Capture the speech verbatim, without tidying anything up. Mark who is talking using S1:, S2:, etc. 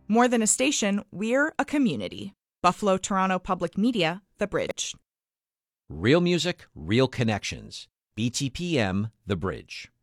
S1: More than a station, we're a community. Buffalo Toronto Public Media, The Bridge.
S2: Real music, real connections. B T P M, The Bridge.